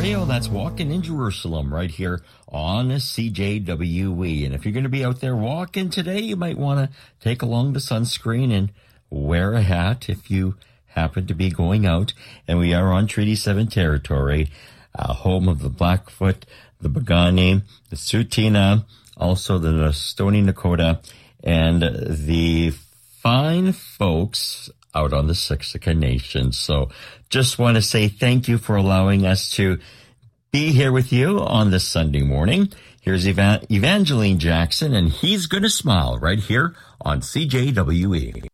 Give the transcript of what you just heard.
Radio. That's Walking in Jerusalem right here on CJWE. And if you're going to be out there walking today, you might want to take along the sunscreen and wear a hat if you happen to be going out. And we are on Treaty 7 territory, home of the Blackfoot, the Piikani, the Tsuut'ina, also the Stoney Nakoda, and the fine folks out on the Siksika Nation. So just want to say thank you for allowing us to be here with you on this Sunday morning. Here's Evangeline Jackson, and He's Gonna Smile right here on CJWE.